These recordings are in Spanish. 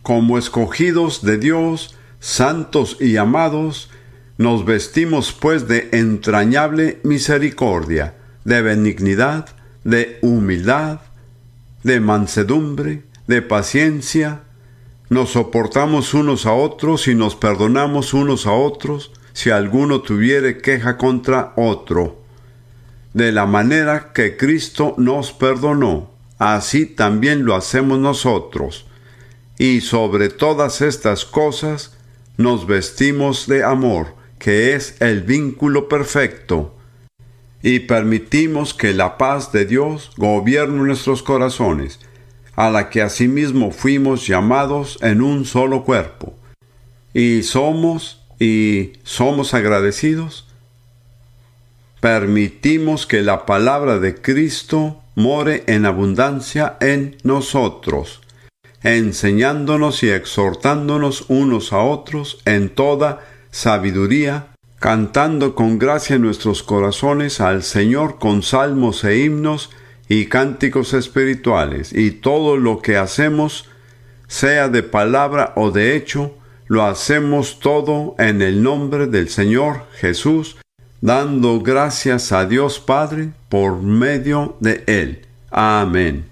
Como escogidos de Dios, santos y amados, nos vestimos pues de entrañable misericordia, de benignidad, de humildad, de mansedumbre, de paciencia. Nos soportamos unos a otros y nos perdonamos unos a otros, si alguno tuviere queja contra otro. De la manera que Cristo nos perdonó, así también lo hacemos nosotros. Y sobre todas estas cosas, nos vestimos de amor, que es el vínculo perfecto, y permitimos que la paz de Dios gobierne nuestros corazones, a la que asimismo fuimos llamados en un solo cuerpo. Y somos agradecidos. Permitimos que la palabra de Cristo more en abundancia en nosotros, enseñándonos y exhortándonos unos a otros en toda sabiduría, cantando con gracia en nuestros corazones al Señor con salmos e himnos y cánticos espirituales. Y todo lo que hacemos, sea de palabra o de hecho, lo hacemos todo en el nombre del Señor Jesús, dando gracias a Dios Padre por medio de Él. Amén.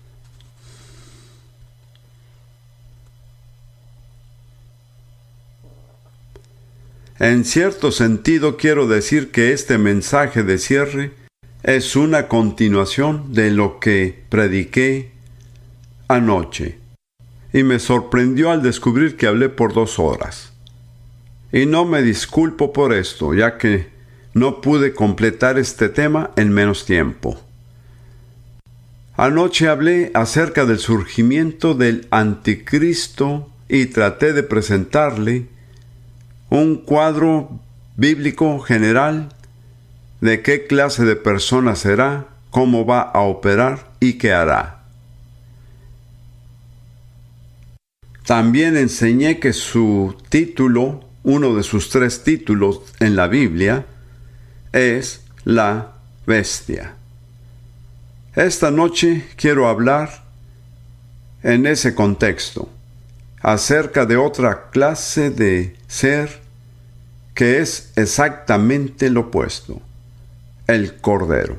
En cierto sentido, quiero decir que este mensaje de cierre es una continuación de lo que prediqué anoche. Y me sorprendió al descubrir que hablé por 2 horas. Y no me disculpo por esto, ya que no pude completar este tema en menos tiempo. Anoche hablé acerca del surgimiento del anticristo y traté de presentarle un cuadro bíblico general de qué clase de persona será, cómo va a operar y qué hará. También enseñé que su título, uno de sus 3 títulos en la Biblia, es la bestia. Esta noche quiero hablar en ese contexto acerca de otra clase de ser que es exactamente lo opuesto, el Cordero.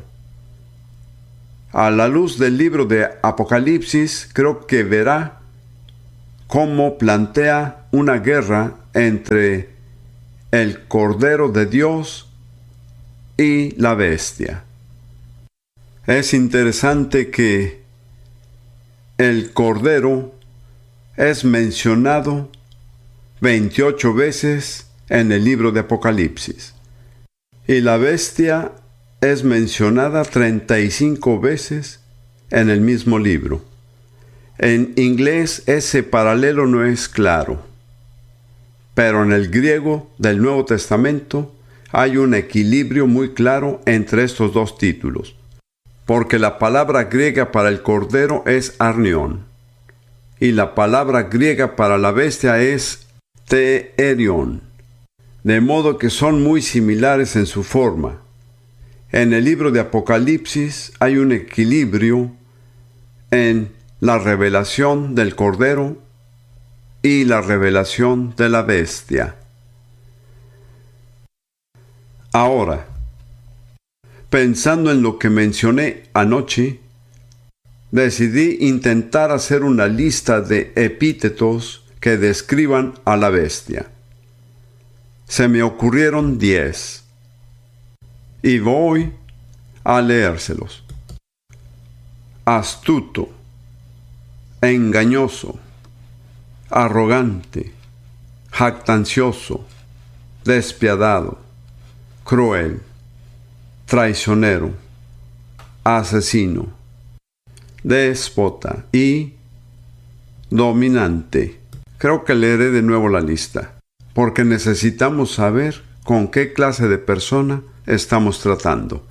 A la luz del libro de Apocalipsis, creo que verá cómo plantea una guerra entre el Cordero de Dios y la bestia. Es interesante que el Cordero es mencionado 28 veces en el libro de Apocalipsis, y la bestia es mencionada 35 veces en el mismo libro. En inglés ese paralelo no es claro, pero en el griego del Nuevo Testamento hay un equilibrio muy claro entre estos 2 títulos, porque la palabra griega para el Cordero es arnión, y la palabra griega para la bestia es theerion, de modo que son muy similares en su forma. En el libro de Apocalipsis hay un equilibrio en la revelación del Cordero y la revelación de la bestia. Ahora, pensando en lo que mencioné anoche, decidí intentar hacer una lista de epítetos que describan a la bestia. Se me ocurrieron 10 y voy a leérselos. Astuto, engañoso, arrogante, jactancioso, despiadado, cruel, traicionero, asesino, déspota y dominante. Creo que leeré de nuevo la lista, porque necesitamos saber con qué clase de persona estamos tratando.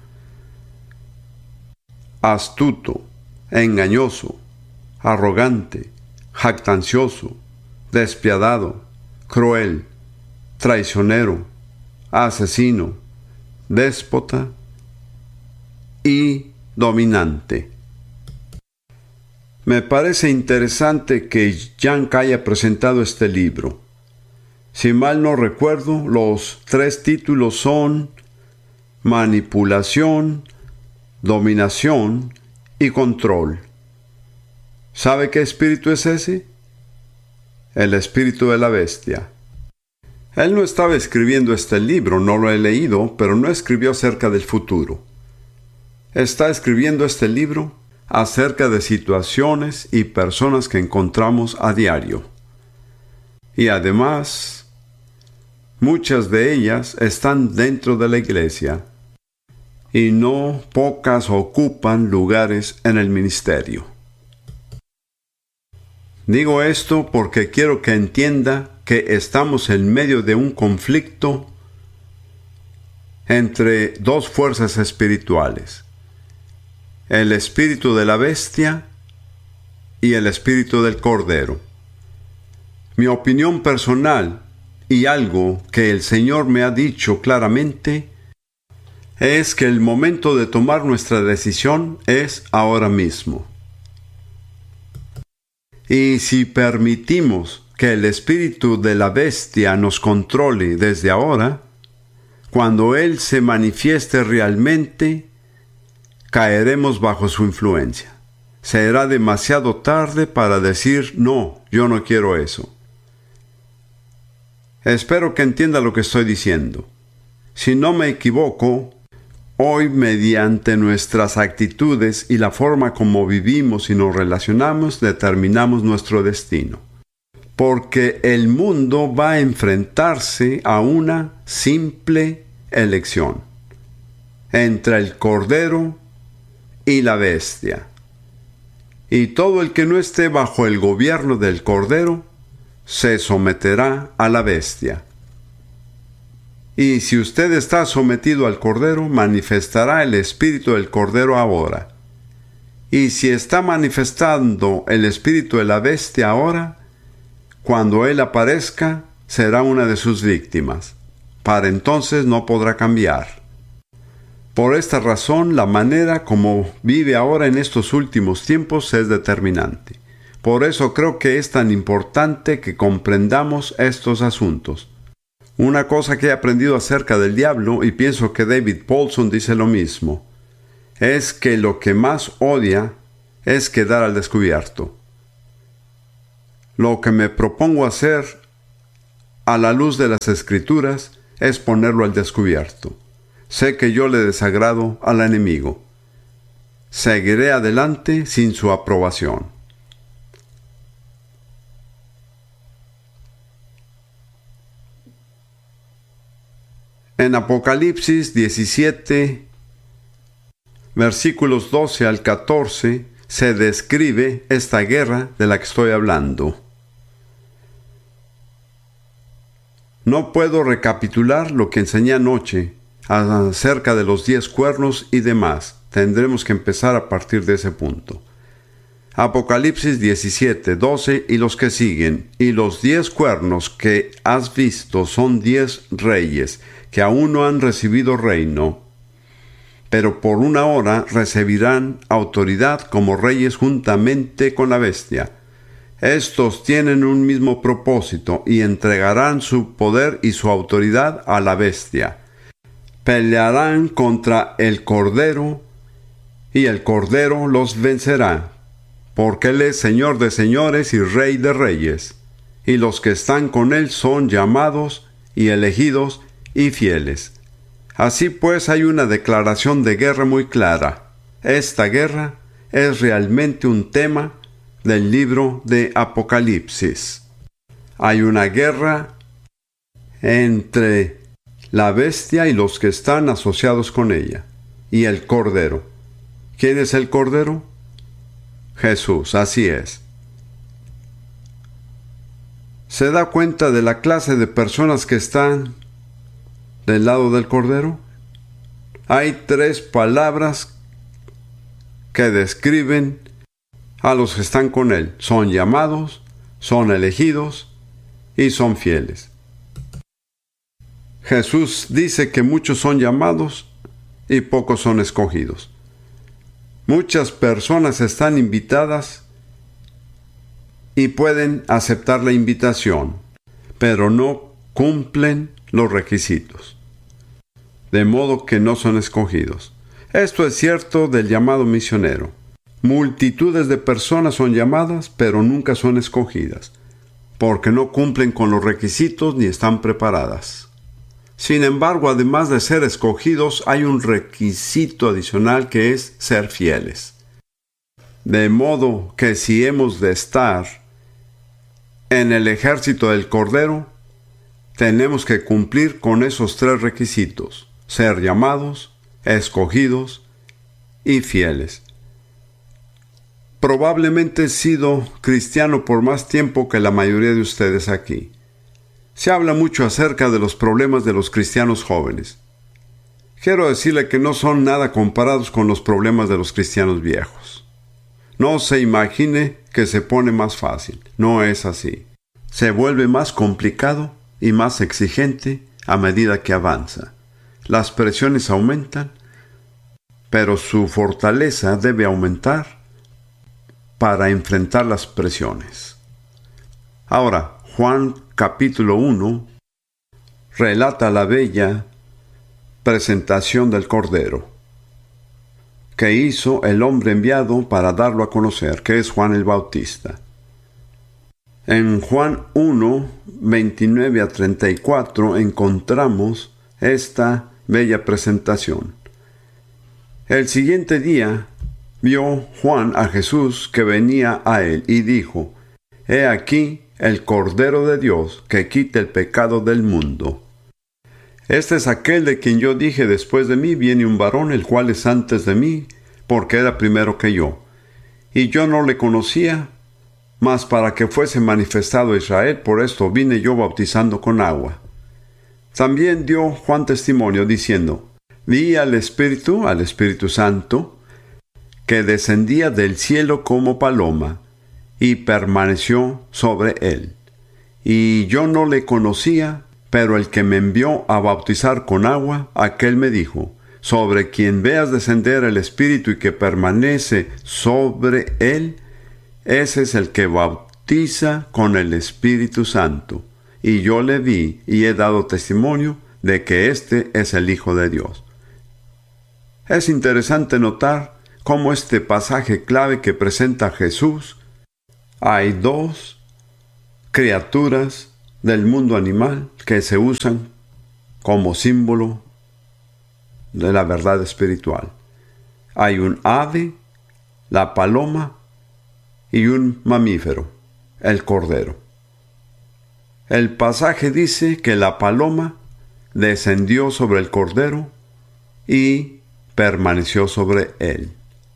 Astuto, engañoso, arrogante, jactancioso, despiadado, cruel, traicionero, asesino, déspota y dominante. Me parece interesante que Yank haya presentado este libro. Si mal no recuerdo, los 3 títulos son Manipulación, Dominación y Control. ¿Sabe qué espíritu es ese? El espíritu de la bestia. Él no estaba escribiendo este libro, no lo he leído, pero no escribió acerca del futuro. Está escribiendo este libro acerca de situaciones y personas que encontramos a diario. Y además, muchas de ellas están dentro de la iglesia y no pocas ocupan lugares en el ministerio. Digo esto porque quiero que entienda que estamos en medio de un conflicto entre 2 fuerzas espirituales: el espíritu de la bestia y el espíritu del cordero. Mi opinión personal y algo que el Señor me ha dicho claramente es que el momento de tomar nuestra decisión es ahora mismo. Y si permitimos que el espíritu de la bestia nos controle desde ahora, cuando Él se manifieste realmente, caeremos bajo su influencia. Será demasiado tarde para decir, no, yo no quiero eso. Espero que entienda lo que estoy diciendo. Si no me equivoco, hoy, mediante nuestras actitudes y la forma como vivimos y nos relacionamos, determinamos nuestro destino. Porque el mundo va a enfrentarse a una simple elección entre el cordero y la bestia. Y todo el que no esté bajo el gobierno del cordero se someterá a la bestia. Y si usted está sometido al cordero, manifestará el espíritu del cordero ahora. Y si está manifestando el espíritu de la bestia ahora, cuando él aparezca, será una de sus víctimas. Para entonces no podrá cambiar. Por esta razón, la manera como vive ahora en estos últimos tiempos es determinante. Por eso creo que es tan importante que comprendamos estos asuntos. Una cosa que he aprendido acerca del diablo, y pienso que David Paulson dice lo mismo, es que lo que más odia es quedar al descubierto. Lo que me propongo hacer a la luz de las Escrituras es ponerlo al descubierto. Sé que yo le desagrado al enemigo. Seguiré adelante sin su aprobación. En Apocalipsis 17, versículos 12 al 14, se describe esta guerra de la que estoy hablando. No puedo recapitular lo que enseñé anoche acerca de los 10 cuernos y demás. Tendremos que empezar a partir de ese punto. Apocalipsis 17, 12 y los que siguen. Y los 10 cuernos que has visto son 10 reyes que aún no han recibido reino, pero por una hora recibirán autoridad como reyes juntamente con la bestia. Estos tienen un mismo propósito y entregarán su poder y su autoridad a la bestia. Pelearán contra el Cordero y el Cordero los vencerá, porque Él es Señor de señores y Rey de reyes, y los que están con Él son llamados y elegidos y fieles. Así pues, hay una declaración de guerra muy clara. Esta guerra es realmente un tema del libro de Apocalipsis. Hay una guerra entre la bestia y los que están asociados con ella, y el Cordero. ¿Quién es el Cordero? Jesús, así es. ¿Se da cuenta de la clase de personas que están del lado del Cordero? Hay 3 palabras que describen a los que están con Él. Son llamados, son elegidos y son fieles. Jesús dice que muchos son llamados y pocos son escogidos. Muchas personas están invitadas y pueden aceptar la invitación, pero no cumplen los requisitos, de modo que no son escogidos. Esto es cierto del llamado misionero. Multitudes de personas son llamadas, pero nunca son escogidas, porque no cumplen con los requisitos ni están preparadas. Sin embargo, además de ser escogidos, hay un requisito adicional que es ser fieles. De modo que si hemos de estar en el ejército del Cordero, tenemos que cumplir con esos 3 requisitos: ser llamados, escogidos y fieles. Probablemente he sido cristiano por más tiempo que la mayoría de ustedes aquí. Se habla mucho acerca de los problemas de los cristianos jóvenes. Quiero decirle que no son nada comparados con los problemas de los cristianos viejos. No se imagine que se pone más fácil. No es así. Se vuelve más complicado y más exigente a medida que avanza. Las presiones aumentan, pero su fortaleza debe aumentar para enfrentar las presiones. Ahora, Juan capítulo 1 relata la bella presentación del Cordero que hizo el hombre enviado para darlo a conocer, que es Juan el Bautista. En Juan 1, 29 a 34 encontramos esta bella presentación. El siguiente día vio Juan a Jesús que venía a él y dijo: «He aquí el Cordero de Dios que quita el pecado del mundo. Este es aquel de quien yo dije: después de mí viene un varón, el cual es antes de mí, porque era primero que yo. Y yo no le conocía, mas para que fuese manifestado a Israel, por esto vine yo bautizando con agua». También dio Juan testimonio diciendo: «Vi al Espíritu Santo, que descendía del cielo como paloma, y permaneció sobre él. Y yo no le conocía, pero el que me envió a bautizar con agua, aquel me dijo: sobre quien veas descender el Espíritu y que permanece sobre él, ese es el que bautiza con el Espíritu Santo. Y yo le vi y he dado testimonio de que este es el Hijo de Dios». Es interesante notar cómo este pasaje clave que presenta a Jesús, hay 2 criaturas del mundo animal que se usan como símbolo de la verdad espiritual. Hay un ave, la paloma, y un mamífero, el cordero. El pasaje dice que la paloma descendió sobre el cordero y permaneció sobre él.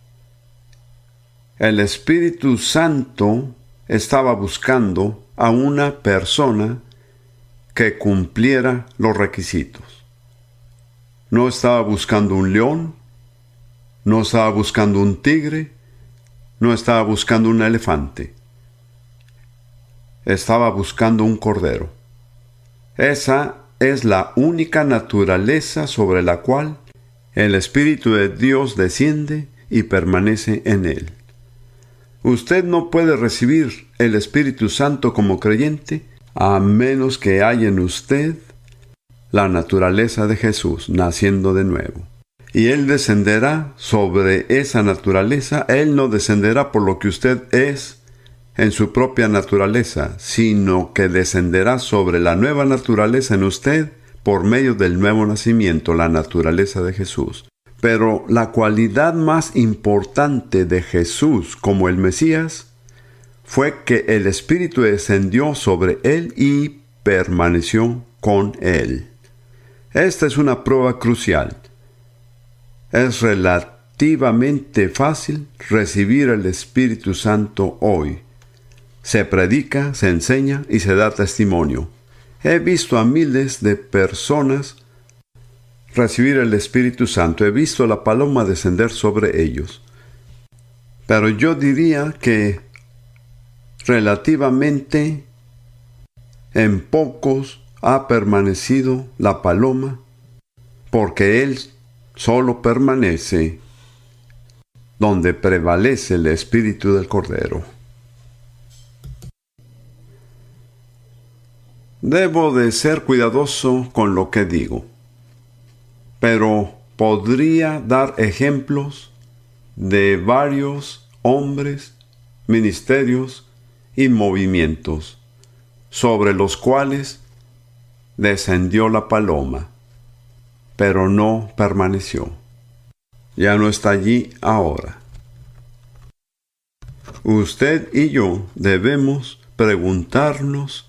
El Espíritu Santo estaba buscando a una persona que cumpliera los requisitos. No estaba buscando un león, no estaba buscando un tigre, no estaba buscando un elefante. Estaba buscando un cordero. Esa es la única naturaleza sobre la cual el Espíritu de Dios desciende y permanece en él. Usted no puede recibir el Espíritu Santo como creyente a menos que haya en usted la naturaleza de Jesús naciendo de nuevo. Y Él descenderá sobre esa naturaleza. Él no descenderá por lo que usted es en su propia naturaleza, sino que descenderá sobre la nueva naturaleza en usted por medio del nuevo nacimiento, la naturaleza de Jesús. Pero la cualidad más importante de Jesús como el Mesías fue que el Espíritu descendió sobre Él y permaneció con Él. Esta es una prueba crucial. Es relativamente fácil recibir el Espíritu Santo hoy. Se predica, se enseña y se da testimonio. He visto a miles de personas recibir el Espíritu Santo. He visto la paloma descender sobre ellos. Pero yo diría que relativamente en pocos ha permanecido la paloma, porque Él solo permanece donde prevalece el Espíritu del Cordero. Debo de ser cuidadoso con lo que digo, pero podría dar ejemplos de varios hombres, ministerios y movimientos sobre los cuales descendió la paloma, pero no permaneció. Ya no está allí ahora. Usted y yo debemos preguntarnos.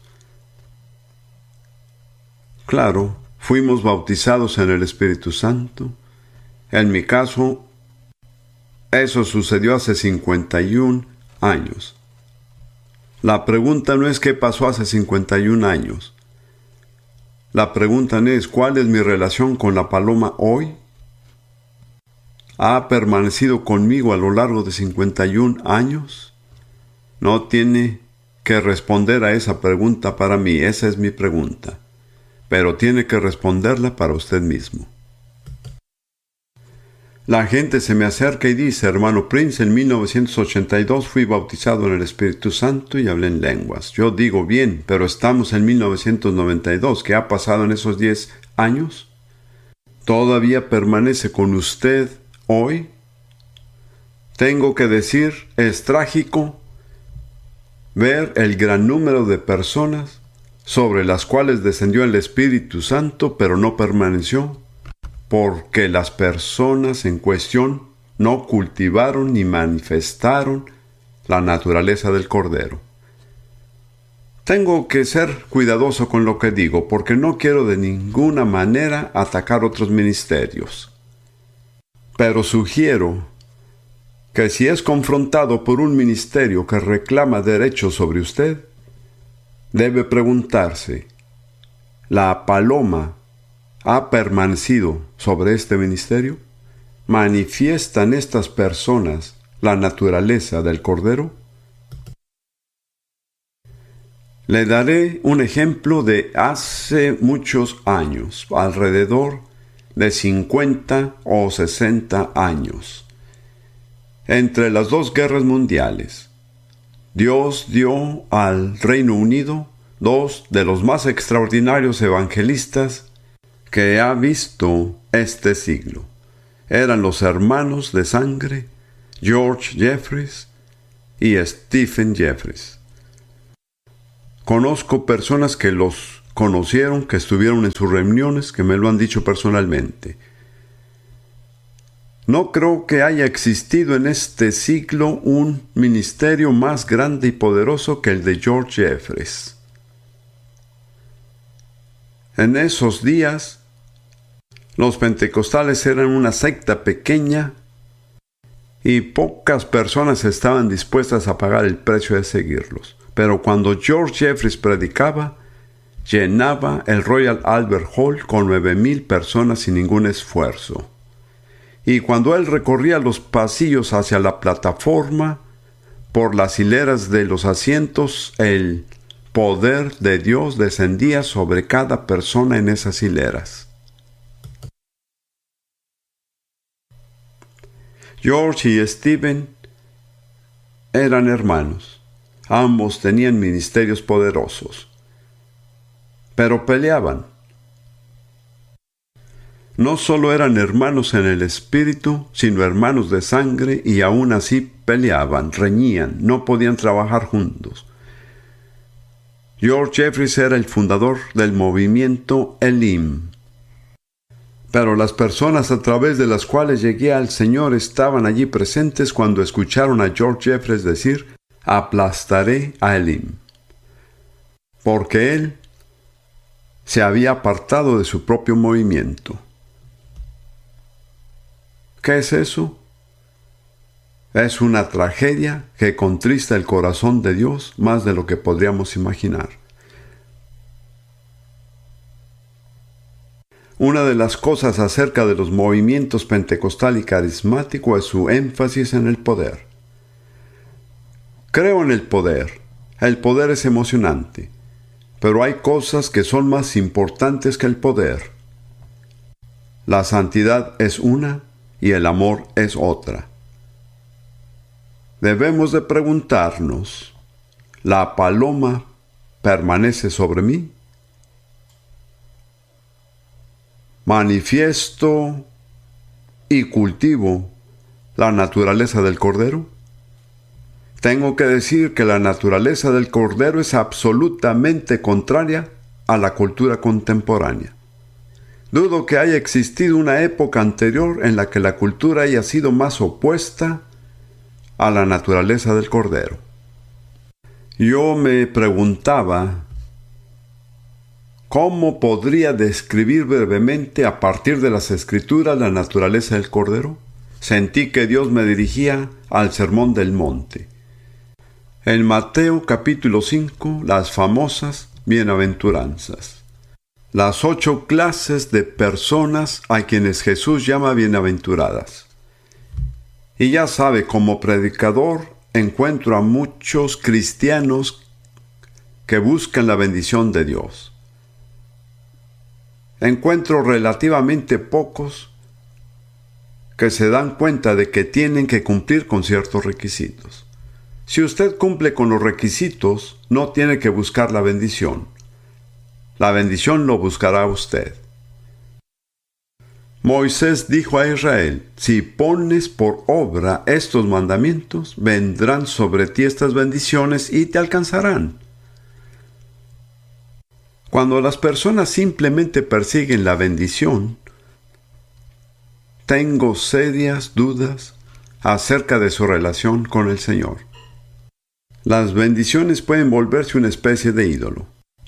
Claro, fuimos bautizados en el Espíritu Santo. En mi caso, eso sucedió hace 51 años. La pregunta no es qué pasó hace 51 años. La pregunta es ¿cuál es mi relación con la paloma hoy? ¿Ha permanecido conmigo a lo largo de 51 años? No tiene que responder a esa pregunta para mí, esa es mi pregunta. Pero tiene que responderla para usted mismo. La gente se me acerca y dice, hermano Prince, en 1982 fui bautizado en el Espíritu Santo y hablé en lenguas. Yo digo, bien, pero estamos en 1992. ¿Qué ha pasado en esos 10 años? ¿Todavía permanece con usted hoy? Tengo que decir, es trágico ver el gran número de personas sobre las cuales descendió el Espíritu Santo, pero no permaneció, porque las personas en cuestión no cultivaron ni manifestaron la naturaleza del Cordero. Tengo que ser cuidadoso con lo que digo, porque no quiero de ninguna manera atacar otros ministerios. Pero sugiero que si es confrontado por un ministerio que reclama derechos sobre usted, debe preguntarse, ¿la paloma ha permanecido sobre este ministerio? ¿Manifiestan estas personas la naturaleza del Cordero? Le daré un ejemplo de hace muchos años, alrededor de 50 o 60 años. Entre las dos guerras mundiales, Dios dio al Reino Unido dos de los más extraordinarios evangelistas que ha visto este siglo. Eran los hermanos de sangre George Jeffreys y Stephen Jeffreys. Conozco personas que los conocieron, que estuvieron en sus reuniones, que me lo han dicho personalmente. No creo que haya existido en este siglo un ministerio más grande y poderoso que el de George Jeffreys. En esos días, los pentecostales eran una secta pequeña y pocas personas estaban dispuestas a pagar el precio de seguirlos. Pero cuando George Jeffreys predicaba, llenaba el Royal Albert Hall con 9,000 personas sin ningún esfuerzo. Y cuando él recorría los pasillos hacia la plataforma, por las hileras de los asientos, el poder de Dios descendía sobre cada persona en esas hileras. George y Stephen eran hermanos. Ambos tenían ministerios poderosos, pero peleaban. No solo eran hermanos en el espíritu, sino hermanos de sangre, y aún así peleaban, reñían, no podían trabajar juntos. George Jeffreys era el fundador del movimiento Elim. Pero las personas a través de las cuales llegué al Señor estaban allí presentes cuando escucharon a George Jeffreys decir, aplastaré a Elim. Porque él se había apartado de su propio movimiento. ¿Qué es eso? Es una tragedia que contrista el corazón de Dios más de lo que podríamos imaginar. Una de las cosas acerca de los movimientos pentecostal y carismático es su énfasis en el poder. Creo en el poder. El poder es emocionante, pero hay cosas que son más importantes que el poder. La santidad es una y el amor es otra. Debemos de preguntarnos, ¿la paloma permanece sobre mí? ¿Manifiesto y cultivo la naturaleza del Cordero? Tengo que decir que la naturaleza del Cordero es absolutamente contraria a la cultura contemporánea. Dudo que haya existido una época anterior en la que la cultura haya sido más opuesta a la naturaleza del Cordero. Yo me preguntaba, ¿cómo podría describir brevemente a partir de las Escrituras la naturaleza del Cordero? Sentí que Dios me dirigía al Sermón del Monte. En Mateo capítulo 5, las famosas bienaventuranzas. Las 8 clases de personas a quienes Jesús llama bienaventuradas. Y ya sabe, como predicador, encuentro a muchos cristianos que buscan la bendición de Dios. Encuentro relativamente pocos que se dan cuenta de que tienen que cumplir con ciertos requisitos. Si usted cumple con los requisitos, no tiene que buscar la bendición. La bendición lo buscará usted. Moisés dijo a Israel, si pones por obra estos mandamientos, vendrán sobre ti estas bendiciones y te alcanzarán. Cuando las personas simplemente persiguen la bendición, tengo serias dudas acerca de su relación con el Señor. Las bendiciones pueden volverse una especie de ídolo.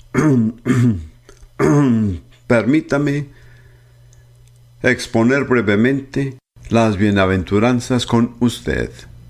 Permítame exponer brevemente las bienaventuranzas con usted.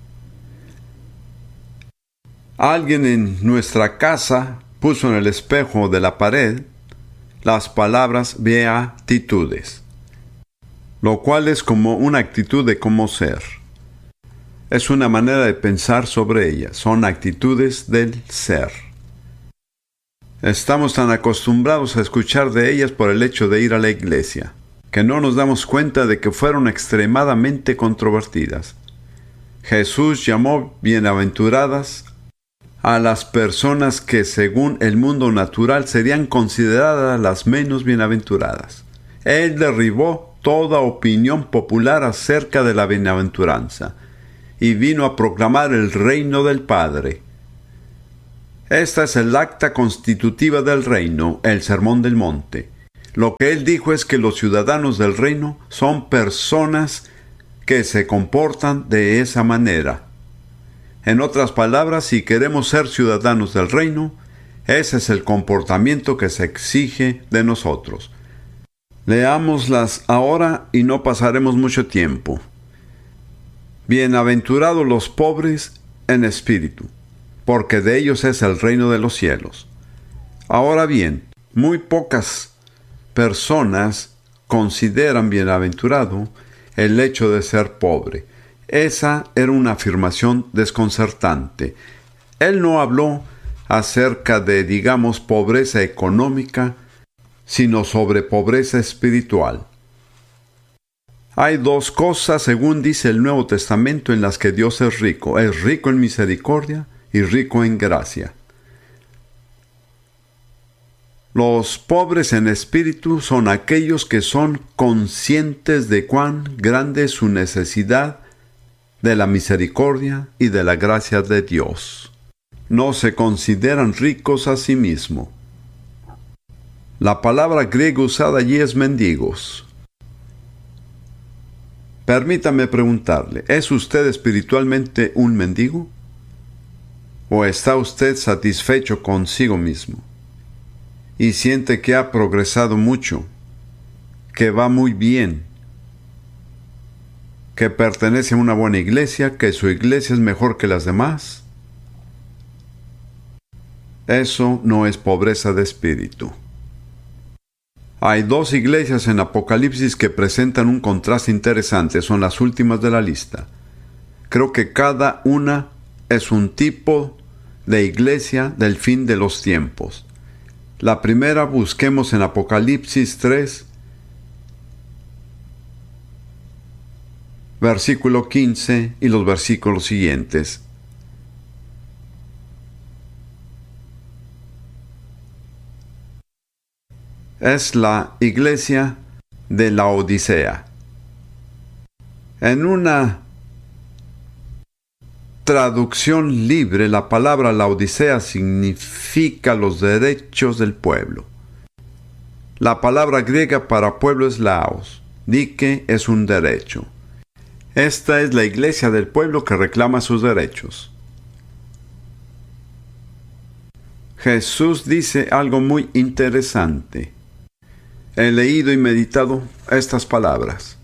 Alguien en nuestra casa puso en el espejo de la pared las palabras beatitudes, lo cual es como una actitud de cómo ser. Es una manera de pensar sobre ellas. Son actitudes del ser. Estamos tan acostumbrados a escuchar de ellas por el hecho de ir a la iglesia, que no nos damos cuenta de que fueron extremadamente controvertidas. Jesús llamó bienaventuradas a las personas que según el mundo natural serían consideradas las menos bienaventuradas. Él derribó toda opinión popular acerca de la bienaventuranza y vino a proclamar el reino del Padre. Esta es el acta constitutiva del reino, el Sermón del Monte. Lo que él dijo es que los ciudadanos del reino son personas que se comportan de esa manera. En otras palabras, si queremos ser ciudadanos del reino, ese es el comportamiento que se exige de nosotros. Leámoslas ahora y no pasaremos mucho tiempo. Bienaventurados los pobres en espíritu, porque de ellos es el reino de los cielos. Ahora bien, muy pocas personas consideran bienaventurado el hecho de ser pobre. Esa era una afirmación desconcertante. Él no habló acerca de, digamos, pobreza económica, sino sobre pobreza espiritual. Hay 2 cosas, según dice el Nuevo Testamento, en las que Dios es rico. Es rico en misericordia y rico en gracia. Los pobres en espíritu son aquellos que son conscientes de cuán grande es su necesidad de la misericordia y de la gracia de Dios. No se consideran ricos a sí mismos. La palabra griega usada allí es mendigos. Permítame preguntarle, ¿es usted espiritualmente un mendigo? ¿O está usted satisfecho consigo mismo? Y siente que ha progresado mucho, que va muy bien, que pertenece a una buena iglesia, que su iglesia es mejor que las demás. Eso no es pobreza de espíritu. Hay 2 iglesias en Apocalipsis que presentan un contraste interesante. Son las últimas de la lista. Creo que cada una es un tipo de iglesia del fin de los tiempos. La primera busquemos en Apocalipsis 3, versículo 15 y los versículos siguientes. Es la iglesia de Laodicea. En una traducción libre, la palabra Laodicea significa los derechos del pueblo. La palabra griega para pueblo es laos. Dike es un derecho. Esta es la iglesia del pueblo que reclama sus derechos. Jesús dice algo muy interesante. He leído y meditado estas palabras.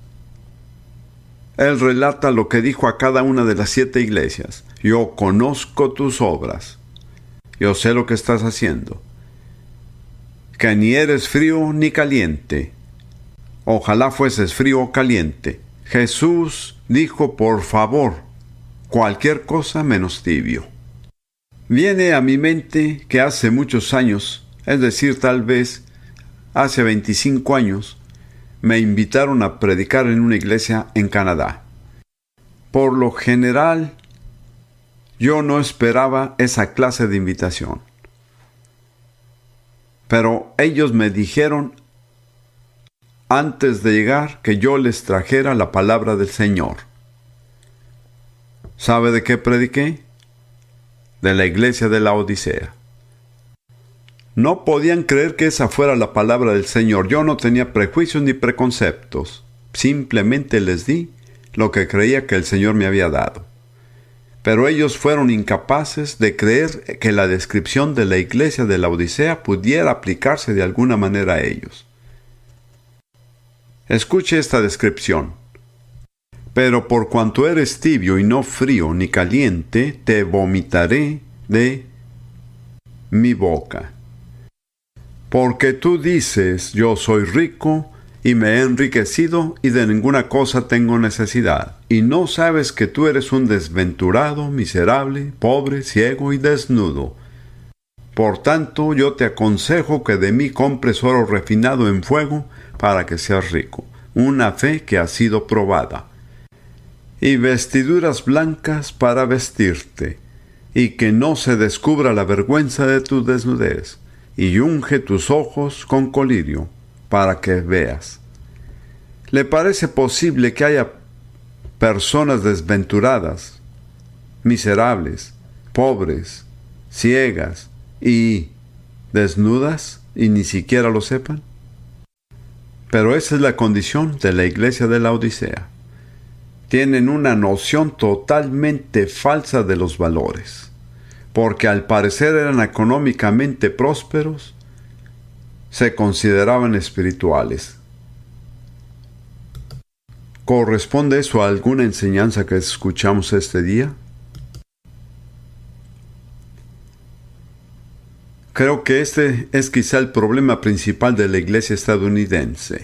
Él relata lo que dijo a cada una de las 7 iglesias. Yo conozco tus obras. Yo sé lo que estás haciendo. Que ni eres frío ni caliente. Ojalá fueses frío o caliente. Jesús dijo, por favor, cualquier cosa menos tibio. Viene a mi mente que hace muchos años, es decir, tal vez hace 25 años, me invitaron a predicar en una iglesia en Canadá. Por lo general, yo no esperaba esa clase de invitación. Pero ellos me dijeron antes de llegar que yo les trajera la palabra del Señor. ¿Sabe de qué prediqué? De la iglesia de Laodicea. No podían creer que esa fuera la palabra del Señor. Yo no tenía prejuicios ni preconceptos. Simplemente les di lo que creía que el Señor me había dado. Pero ellos fueron incapaces de creer que la descripción de la iglesia de Laodicea pudiera aplicarse de alguna manera a ellos. Escuche esta descripción. Pero por cuanto eres tibio y no frío ni caliente, te vomitaré de mi boca. Porque tú dices, yo soy rico y me he enriquecido y de ninguna cosa tengo necesidad. Y no sabes que tú eres un desventurado, miserable, pobre, ciego y desnudo. Por tanto, yo te aconsejo que de mí compres oro refinado en fuego para que seas rico, una fe que ha sido probada. Y vestiduras blancas para vestirte, y que no se descubra la vergüenza de tu desnudez, y unge tus ojos con colirio, para que veas. ¿Le parece posible que haya personas desventuradas, miserables, pobres, ciegas y desnudas, y ni siquiera lo sepan? Pero esa es la condición de la iglesia de Laodicea. Tienen una noción totalmente falsa de los valores, porque al parecer eran económicamente prósperos, se consideraban espirituales. ¿Corresponde eso a alguna enseñanza que escuchamos este día? Creo que este es quizá el problema principal de la iglesia estadounidense.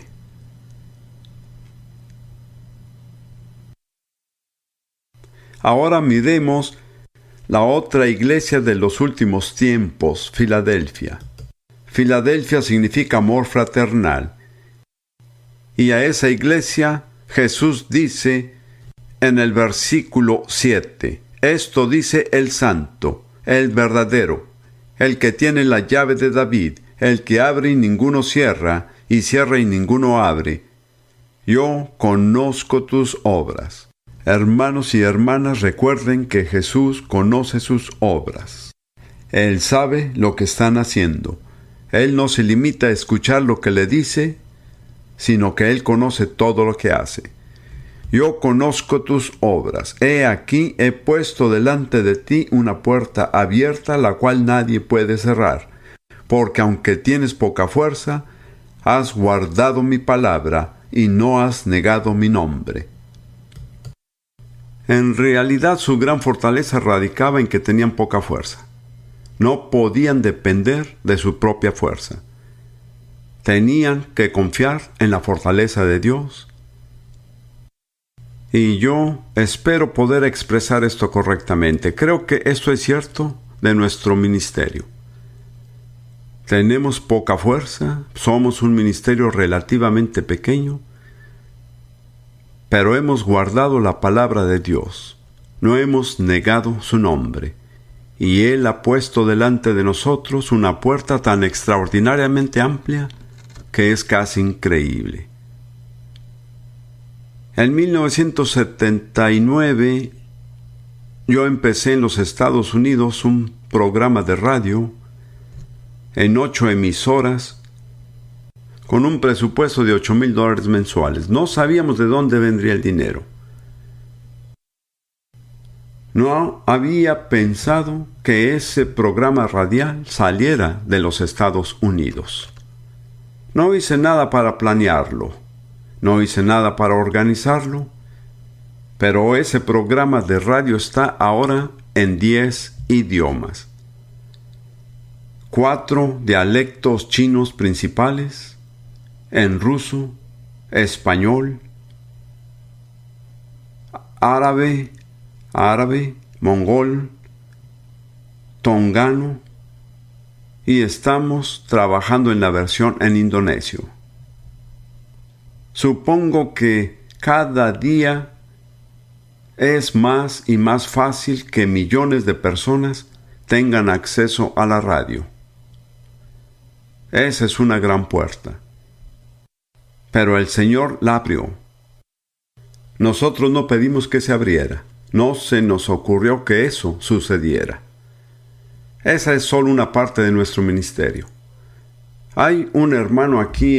Ahora miremos la otra iglesia de los últimos tiempos, Filadelfia. Filadelfia significa amor fraternal. Y a esa iglesia Jesús dice en el versículo 7, esto dice el santo, el verdadero, el que tiene la llave de David, el que abre y ninguno cierra, y cierra y ninguno abre. Yo conozco tus obras. Hermanos y hermanas, recuerden que Jesús conoce sus obras. Él sabe lo que están haciendo. Él no se limita a escuchar lo que le dice, sino que Él conoce todo lo que hace. Yo conozco tus obras. He aquí, he puesto delante de ti una puerta abierta, la cual nadie puede cerrar. Porque aunque tienes poca fuerza, has guardado mi palabra y no has negado mi nombre. En realidad su gran fortaleza radicaba en que tenían poca fuerza. No podían depender de su propia fuerza. Tenían que confiar en la fortaleza de Dios. Y yo espero poder expresar esto correctamente. Creo que esto es cierto de nuestro ministerio. Tenemos poca fuerza, somos un ministerio relativamente pequeño, pero hemos guardado la palabra de Dios, no hemos negado su nombre, y Él ha puesto delante de nosotros una puerta tan extraordinariamente amplia que es casi increíble. En 1979 yo empecé en los Estados Unidos un programa de radio en 8 emisoras con un presupuesto de $8,000 mensuales. No sabíamos de dónde vendría el dinero. No había pensado que ese programa radial saliera de los Estados Unidos. No hice nada para planearlo, no hice nada para organizarlo, pero ese programa de radio está ahora en 10 idiomas. 4 dialectos chinos principales, en ruso, español, árabe, mongol, tongano, y estamos trabajando en la versión en indonesio. Supongo que cada día es más y más fácil que millones de personas tengan acceso a la radio. Esa es una gran puerta. Pero el Señor la abrió. Nosotros no pedimos que se abriera. No se nos ocurrió que eso sucediera. Esa es solo una parte de nuestro ministerio. Hay un hermano aquí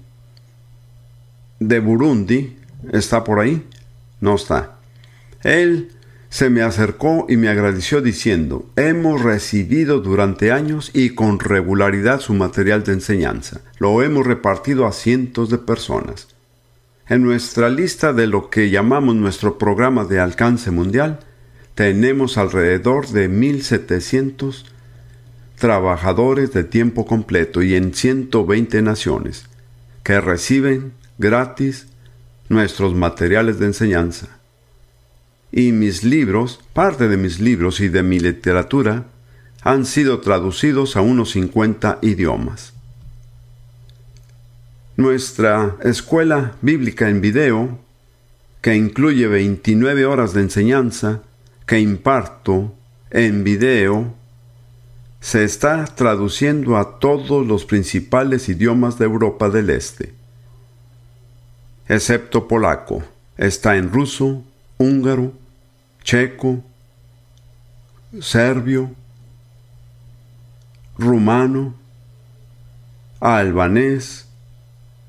de Burundi. ¿Está por ahí? No está. Él se me acercó y me agradeció diciendo: hemos recibido durante años y con regularidad su material de enseñanza. Lo hemos repartido a cientos de personas. En nuestra lista de lo que llamamos nuestro programa de alcance mundial, tenemos alrededor de 1,700 trabajadores de tiempo completo y en 120 naciones que reciben gratis nuestros materiales de enseñanza. Y mis libros, parte de mis libros y de mi literatura, han sido traducidos a unos 50 idiomas. Nuestra escuela bíblica en video, que incluye 29 horas de enseñanza que imparto en video, se está traduciendo a todos los principales idiomas de Europa del Este, excepto polaco. Está en ruso, húngaro, checo, serbio, rumano, albanés,